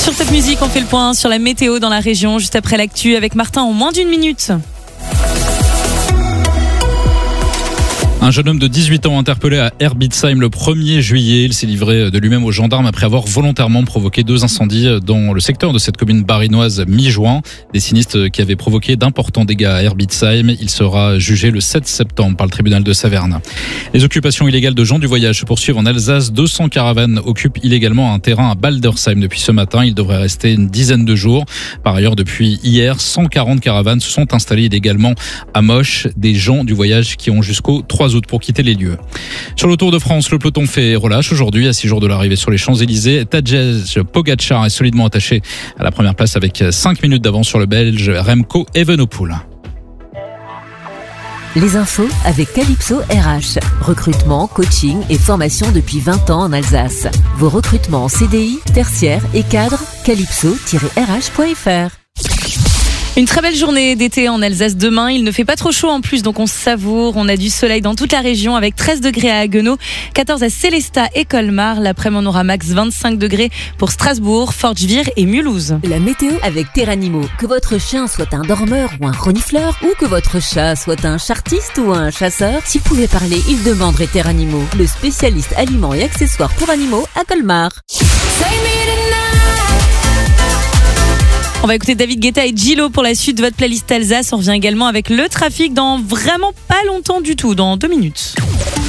Sur Top Music, on fait le point sur la météo dans la région, juste après l'actu avec Martin en moins d'une minute. Un jeune homme de 18 ans interpellé à Herbitsheim le 1er juillet. Il s'est livré de lui-même aux gendarmes après avoir volontairement provoqué 2 incendies dans le secteur de cette commune barinoise mi-juin. Des sinistres qui avaient provoqué d'importants dégâts à Herbitsheim. Il sera jugé le 7 septembre par le tribunal de Saverne. Les occupations illégales de gens du voyage se poursuivent en Alsace. 200 caravanes occupent illégalement un terrain à Baldersheim depuis ce matin. Il devrait rester une dizaine de jours. Par ailleurs, depuis hier, 140 caravanes se sont installées illégalement à Moche. Des gens du voyage qui ont jusqu'au 3 août pour quitter les lieux. Sur le Tour de France, le peloton fait relâche aujourd'hui à 6 jours de l'arrivée sur les Champs-Élysées. Tadej Pogacar est solidement attaché à la première place avec 5 minutes d'avance sur le Belge Remco Evenepoel. Les infos avec Calypso RH. Recrutement, coaching et formation depuis 20 ans en Alsace. Vos recrutements en CDI, tertiaire et cadre, calypso-rh.fr. Une très belle journée d'été en Alsace demain. Il ne fait pas trop chaud en plus, donc on savoure. On a du soleil dans toute la région avec 13 degrés à Haguenau, 14 à Sélestat et Colmar. L'après-midi, on aura max 25 degrés pour Strasbourg, Fortschwihr et Mulhouse. La météo avec Terranimo. Que votre chien soit un dormeur ou un renifleur, ou que votre chat soit un chartiste ou un chasseur, s'il pouvait parler, il demanderait Terranimo, le spécialiste aliments et accessoires pour animaux à Colmar. On va écouter David Guetta et Gillo pour la suite de votre playlist Alsace. On revient également avec le trafic dans vraiment pas longtemps du tout, dans 2 minutes.